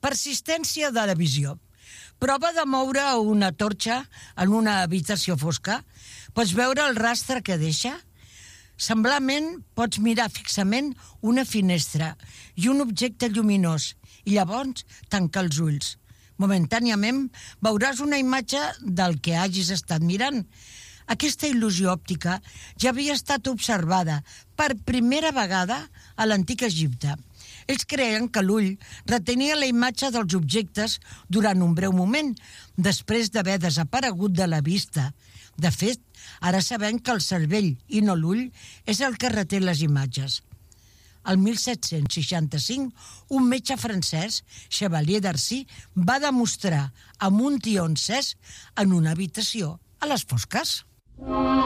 Persistència de la visió. Prova de moure una torxa en una habitació fosca. Pots veure el rastre que deixa? Semblament, pots mirar fixament una finestra i un objecte lluminós i llavors tancar els ulls. Momentàniament veuràs una imatge del que hagis estat mirant. Aquesta il·lusió òptica ja havia estat observada per primera vegada a l'antic Egipte. Ells creien que l'ull retenia la imatge dels objectes durant un breu moment, després d'haver desaparegut de la vista. De fet, ara sabem que el cervell i no l'ull és el que reté les imatges. El 1765, un metge francès, Chevalier d'Arcy, va demostrar amb un tió encès en una habitació a les fosques.